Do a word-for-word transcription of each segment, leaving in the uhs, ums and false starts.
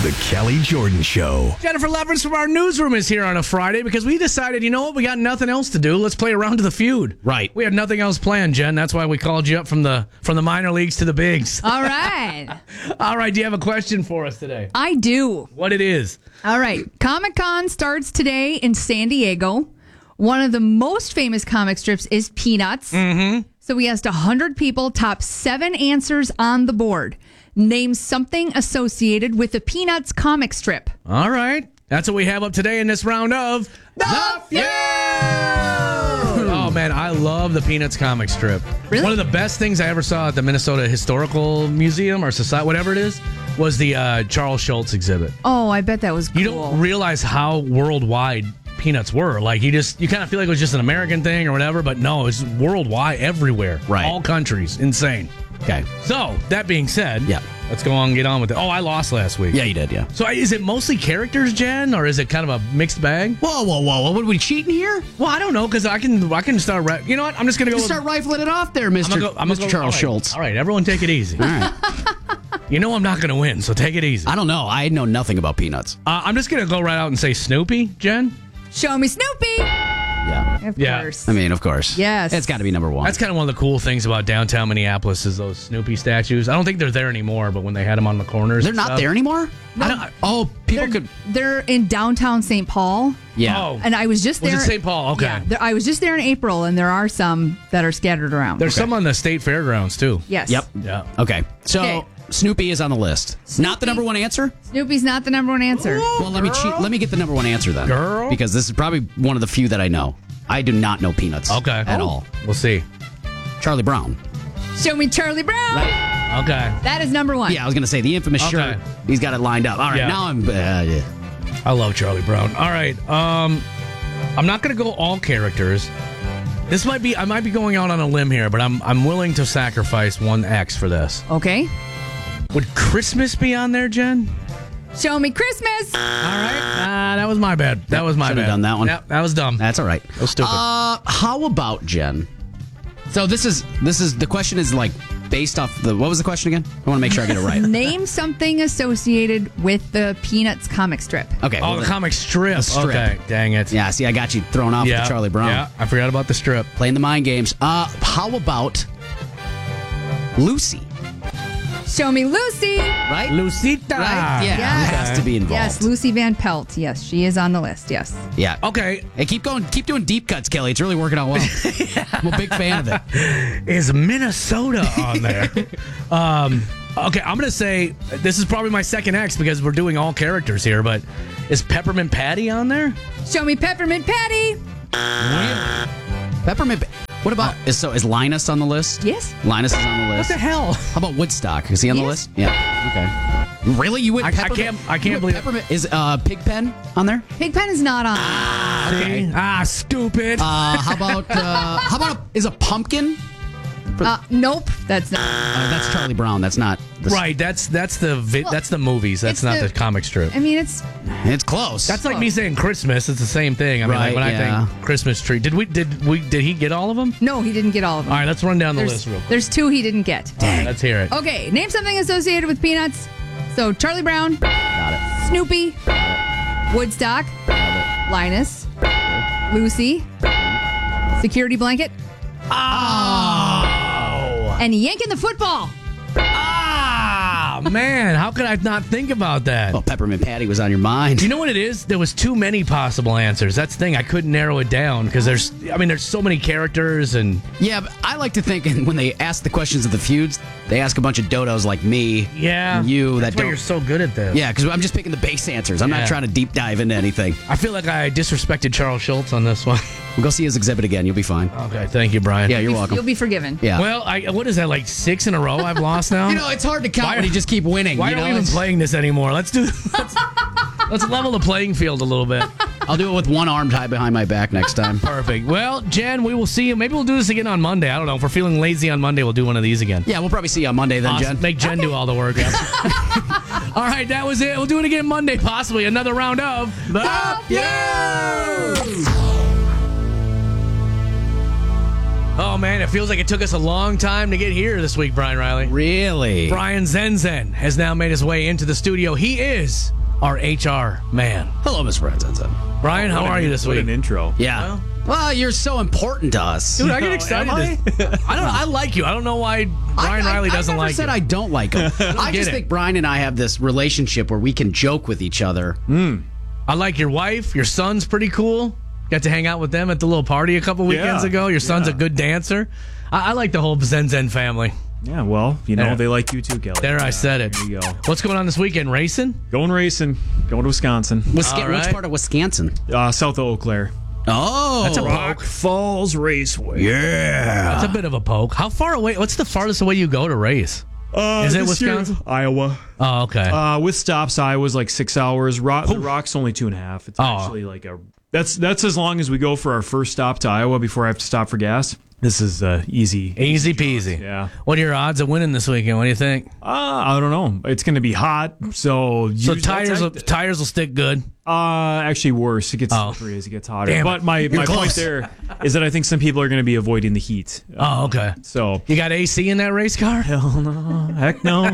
The Kelly Jordan Show. Jennifer Levers from our newsroom is here on a Friday because we decided, you know what, we got nothing else to do. Let's play a round of the feud. Right. We had nothing else planned, Jen. That's why we called you up from the from the minor leagues to the bigs. All right. All right, do you have a question for us today? I do. What it is? All right. Comic-Con starts today in San Diego. One of the most famous comic strips is Peanuts. Mm-hmm. So we asked one hundred people, top seven answers on the board. Name something associated with the Peanuts comic strip. All right. That's what we have up today in this round of The Feud! Oh, man, I love the Peanuts comic strip. Really? One of the best things I ever saw at the Minnesota Historical Museum or Society, whatever it is, was the uh, Charles Schultz exhibit. Oh, I bet that was cool. You don't realize how worldwide Peanuts were. Like, you just, you kind of feel like it was just an American thing or whatever, but no, it's worldwide, everywhere. Right. All countries. Insane. Okay. So, that being said, Yeah. let's go on and get on with it. Oh, I lost last week. Yeah, you did, yeah. So, is it mostly characters, Jen, or is it kind of a mixed bag? Whoa, whoa, whoa. What, are we cheating here? Well, I don't know, because I can I can start. Ra- you know what? I'm just going to go. Just start rifling it off there, Mister I'm gonna go, I'm gonna Mister go- Charles all right. Schultz. All right, everyone take it easy. All right. You know I'm not going to win, so take it easy. I don't know. I know nothing about Peanuts. Uh, I'm just going to go right out and say Snoopy, Jen. Show me Snoopy. Yeah. Of Yeah. course. I mean, of course. Yes. It's got to be number one. That's kind of one of the cool things about downtown Minneapolis is those Snoopy statues. I don't think they're there anymore, but when they had them on the corners, They're and not stuff- there anymore? I don't- Oh, people they're, could. they're in downtown Saint Paul. Yeah. Oh. And I was just Was there. it Saint Paul? Okay. Yeah, there, I was just there in April, and there are some that are scattered around. There's some on the state fairgrounds too. Yes. Yep. Yeah. Okay. So Okay. Snoopy is on the list. Not the number one answer? Snoopy's not the number one answer. Well, let me cheat. Let me get the number one answer then. Girl. Because this is probably one of the few that I know. I do not know Peanuts. Okay. At Oh. all. We'll see. Charlie Brown. Show me Charlie Brown. Right. Okay. That is number one. Yeah, I was going to say the infamous Okay. shirt. He's got it lined up. All right. Yeah. Now I'm. Uh, yeah. I love Charlie Brown. All right. Um, I'm not going to go all characters. This might be. I might be going out on a limb here, but I'm I'm willing to sacrifice one X for this. Okay. Would Christmas be on there, Jen? Show me Christmas. All right. Uh, that was my bad. That Yep, was my should've bad. done that one. Yep, that was dumb. That's all right. That was stupid. Uh, how about Jen? So this is this is the question is like based off the what was the question again? I want to make sure I get it right. Name something associated with the Peanuts comic strip. Okay. oh, well, the then- comic strip. The strip. Okay. Dang it. Yeah. See, I got you thrown off Yeah. with Charlie Brown. Yeah. I forgot about the strip. Playing the mind games. Uh, how about Lucy? Show me Lucy. Right. Lucita. Right? Yeah. Yes. It has to be involved. Yes, Lucy Van Pelt. Yes, she is on the list. Yes. Yeah. Okay. Hey, keep going. Keep doing deep cuts, Kelly. It's really working out well. I'm a big fan of it. Is Minnesota on there? um, okay, I'm going to say this is probably my second X because we're doing all characters here, but is Peppermint Patty on there? Show me Peppermint Patty. Peppermint. What about is so is Linus on the list? Yes. Linus is on the What list. the hell? How about Woodstock? Is he on the Yes. list? Yeah. Okay. Really? You went I- I Peppermint? can't- I can't you went believe- Peppermint. Is uh, Pigpen on there? Pigpen is not on. Okay. Ah, stupid. Uh, how about uh, how about a, is a pumpkin? Uh, nope, that's not. Uh, that's Charlie Brown. That's not the, right, that's that's the vi- Well, that's the movies. That's it's not the, the- comic strip. I mean, it's It's close. That's like me saying Christmas. It's the same thing. I mean, Right, like when yeah. I think Christmas tree. Did we? Did we? Did he get all of them? no. He didn't get all of them. All right, let's run down the there's, list real quick. there's two he didn't get. All right, let's hear it. Okay, name something associated with Peanuts. So Charlie Brown, got it. Snoopy, Woodstock, Linus, Lucy, Security Blanket, Oh, and yanking the football. ah, man! How could I not think about that? Well, Peppermint Patty was on your mind. Do you know what it is? There was too many possible answers. That's the thing. I couldn't narrow it down because there's, I mean, there's so many characters and Yeah, but I like to think and when they ask the questions of the feuds, they ask a bunch of dodos like me, yeah, and you That's that why don't. you're so good at this. Yeah, because I'm just picking the base answers. I'm Yeah. not trying to deep dive into anything. I feel like I disrespected Charles Schultz on this one. We'll go see his exhibit again. You'll be fine. Okay, thank you, Brian. Yeah, you're welcome. You'll be forgiven. Yeah. Well, I what is that like six in a row I've lost now? you know, it's hard to count Why- when you just keep winning. Why you are know? we even It's- playing this anymore? Let's do. Let's, let's level the playing field a little bit. I'll do it with one arm tied behind my back next time. Perfect. Well, Jen, we will see you. Maybe we'll do this again on Monday. I don't know. If we're feeling lazy on Monday, we'll do one of these again. Yeah, we'll probably see you on Monday then, Awesome. Jen. Make Jen do all the work. Yep. All right, that was it. We'll do it again Monday, possibly another round of The Feud. Oh, man, it feels like it took us a long time to get here this week, Brian Riley. Really? Brian Zenzen has now made his way into the studio. He is our H R man. Hello, Mister Brian Zenzen. Brian, how What are an- you this What week? an intro. Yeah. Well, you're so important to us. Dude, I get excited. am I? I don't. I like you. I don't know why Brian I, Riley I, doesn't I never like said you. I don't like him. I get just it. think Brian and I have this relationship where we can joke with each other. I like your wife. Your son's pretty cool. Got to hang out with them at the little party a couple weekends Yeah, ago. Your son's yeah. a good dancer. I, I like the whole Zenzen family. Yeah, well, you know, There. they like you too, Kelly. There, I Yeah, said it. There you go. What's going on this weekend? Racing? Going racing. Going to Wisconsin. Wisca- All right. Which part of Wisconsin? Uh, south of Eau Claire. Oh. That's a Rock Falls Raceway. Yeah. That's a bit of a poke. How far away? What's the farthest away you go to race? Uh, Is it this year, Wisconsin? Iowa. Oh, okay. Uh, with stops, Iowa's like six hours. Rock, the Rock's only two and a half. It's Oh. actually like a. That's that's as long as we go for our first stop to Iowa before I have to stop for gas. This is uh, easy. Easy peasy. Yeah. What are your odds of winning this weekend? What do you think? Uh, I don't know. It's going to be hot, so So usually- tires will, that's- tires will stick good. Uh, actually worse. It gets Oh. slippery as it gets hotter. Damn it. But my, my close. point there is that I think some people are going to be avoiding the heat. Uh, Oh, okay. So You got A C in that race car? hell no, heck no.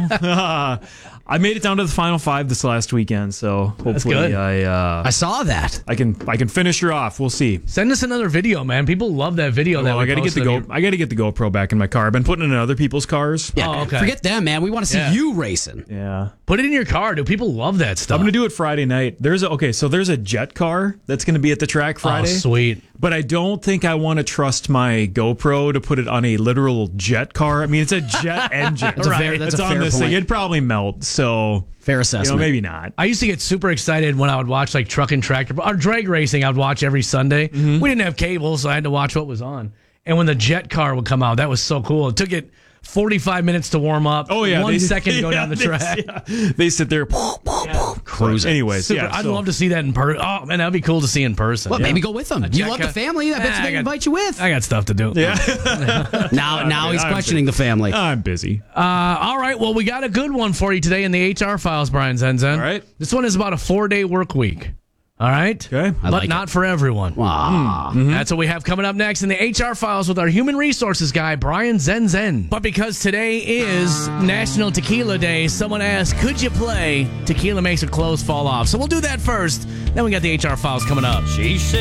I made it down to the final five this last weekend, so hopefully good. I uh, I saw that. I can I can finish her off. We'll see. Send us another video, man. People love that video. that Well, we I got to get the posted go. of you. I got to get the GoPro back in my car. I've been putting it in other people's cars. Yeah. Oh, okay. Forget them, man. We want to see Yeah. you racing. Yeah. Put it in your car, dude. People love that stuff. I'm gonna do it Friday night. There's a okay, so there's a jet car that's gonna be at the track Friday. Oh, sweet. But I don't think I want to trust my GoPro to put it on a literal jet car. I mean, it's a jet engine. That's a fair- that's it's a on fair this point. thing. It'd probably melt. So Fair you assessment. know, maybe not. I used to get super excited when I would watch like truck and tractor or drag racing. I'd watch every Sunday. Mm-hmm. We didn't have cable, so I had to watch what was on. And when the jet car would come out, that was so cool. It took it forty-five minutes to warm up. Oh yeah, one they- second to go yeah, down the they- track. yeah. They sit there cruising. Anyways, Super. yeah. I'd so- love to see that in person. Oh man, that'd be cool to see in person. Well, Yeah. maybe go with them. You jet love car- the family. I bet Nah, you I they got- invite you with. I got stuff to do. Yeah, Now, now he's I'm questioning the family. I'm busy. Uh, all right. Well, we got a good one for you today in the H R files, Brian Zenzen. All right. This one is about a four-day work week. All right. Okay. I But like not for everyone. Aw. That's what we have coming up next in the H R files with our human resources guy, Brian Zenzen. But because today is National Tequila Day, someone asked, could you play Tequila Makes Her Clothes Fall Off? So we'll do that first. Then we got the H R files coming up. She said.